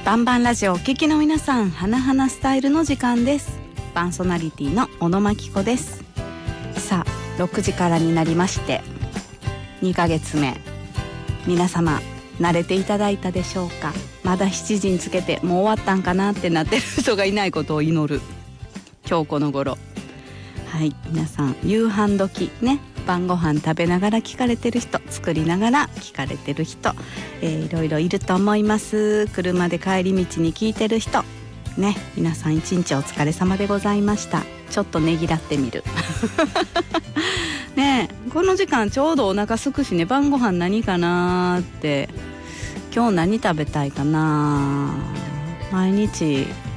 バンバンラジオお聞きの皆さん、花々スタイルの時間です。パーソナリティの小野真紀子です。さあ6時からになりまして2ヶ月目、皆様慣れていただいたでしょうか。まだ7時につけてもう終わったんかなってなってる人がいないことを祈る今日この頃。はい、皆さん夕飯時ね、晩ご飯食べながら聞かれてる人、作りながら聞かれてる人、いろいろいると思います。車で帰り道に聞いてる人ね、皆さん一日お疲れ様でございました。ちょっとねぎらってみるねえ、この時間ちょうどお腹すくしね、晩ご飯何かなって、今日何食べたいかな。毎日